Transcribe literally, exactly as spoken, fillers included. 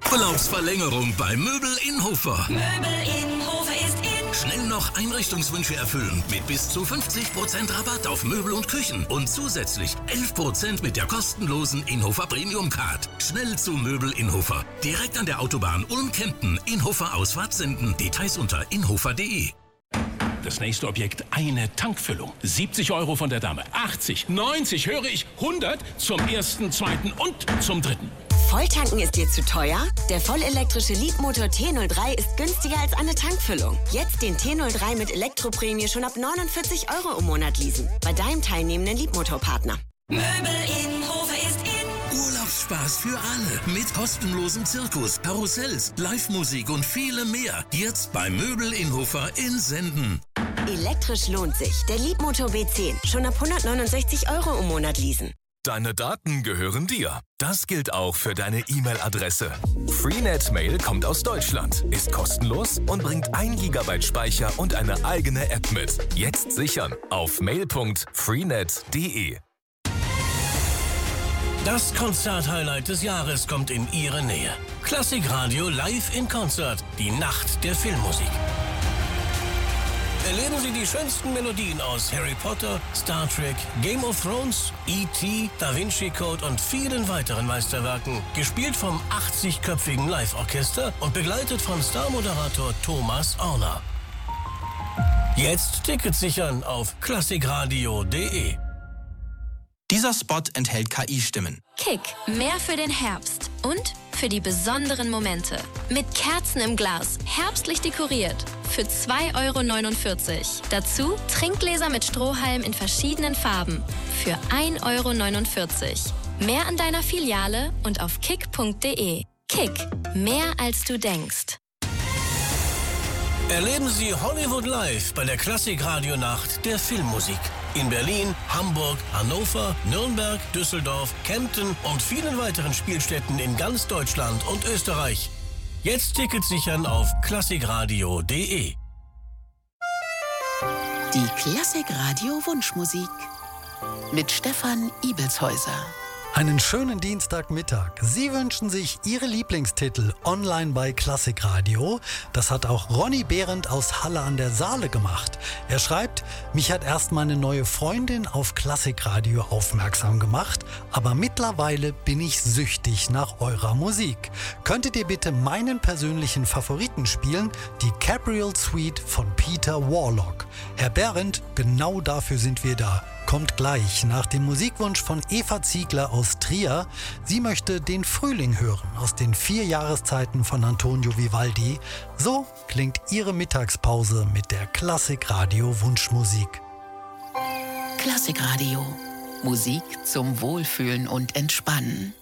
Urlaubsverlängerung bei Möbel in Hofer. Möbel in Hofer ist in. Schnell noch Einrichtungswünsche erfüllen mit bis zu fünfzig Prozent Rabatt auf Möbel und Küchen und zusätzlich elf Prozent mit der kostenlosen Inhofer Premium Card. Schnell zu Möbel in Hofer. Direkt an der Autobahn Ulm-Kempten. Inhofer Ausfahrt senden. Details unter inhofer punkt de. Das nächste Objekt, eine Tankfüllung. siebzig Euro von der Dame. achtzig, neunzig, höre ich, hundert zum ersten, zweiten und zum dritten. Volltanken ist dir zu teuer? Der vollelektrische Leapmotor T null drei ist günstiger als eine Tankfüllung. Jetzt den T null drei mit Elektroprämie schon ab neunundvierzig Euro im Monat leasen. Bei deinem teilnehmenden Leapmotor-Partner. Möbel in Hofer ist in. Urlaubsspaß für alle mit kostenlosem Zirkus, Karussells, Live-Musik und vielem mehr. Jetzt bei Möbel in Hofer in Senden. Elektrisch lohnt sich. Der Leapmotor B zehn. Schon ab hundertneunundsechzig Euro im Monat leasen. Deine Daten gehören dir. Das gilt auch für deine E-Mail-Adresse. Freenet Mail kommt aus Deutschland, ist kostenlos und bringt ein Gigabyte Speicher und eine eigene App mit. Jetzt sichern auf mail punkt freenet punkt de. Das Konzert-Highlight des Jahres kommt in Ihre Nähe. Klassikradio live in Konzert. Die Nacht der Filmmusik. Erleben Sie die schönsten Melodien aus Harry Potter, Star Trek, Game of Thrones, E T, Da Vinci Code und vielen weiteren Meisterwerken. Gespielt vom achtzigköpfigen Live-Orchester und begleitet von Star-Moderator Thomas Orner. Jetzt Tickets sichern auf klassikradio punkt de. Dieser Spot enthält K I-Stimmen. Kick, mehr für den Herbst und für die besonderen Momente. Mit Kerzen im Glas, herbstlich dekoriert. Für zwei Euro neunundvierzig. Dazu Trinkgläser mit Strohhalm in verschiedenen Farben. Für ein Euro neunundvierzig. Mehr an deiner Filiale und auf kick punkt de. Kick, mehr als du denkst. Erleben Sie Hollywood live bei der Klassik-Radio-Nacht der Filmmusik. In Berlin, Hamburg, Hannover, Nürnberg, Düsseldorf, Kempten und vielen weiteren Spielstätten in ganz Deutschland und Österreich. Jetzt Tickets sichern auf klassikradio punkt de. Die Klassikradio Wunschmusik mit Stefan Ibelshäuser. Einen schönen Dienstagmittag. Sie wünschen sich Ihre Lieblingstitel online bei Klassikradio. Das hat auch Ronny Behrendt aus Halle an der Saale gemacht. Er schreibt, mich hat erst meine neue Freundin auf Klassikradio aufmerksam gemacht, aber mittlerweile bin ich süchtig nach eurer Musik. Könntet ihr bitte meinen persönlichen Favoriten spielen, die Cabriel Suite von Peter Warlock. Herr Behrendt, genau dafür sind wir da. Kommt gleich nach dem Musikwunsch von Eva Ziegler aus Trier. Sie möchte den Frühling hören aus den vier Jahreszeiten von Antonio Vivaldi. So klingt ihre Mittagspause mit der Klassikradio Wunschmusik. Klassikradio. Musik zum Wohlfühlen und Entspannen.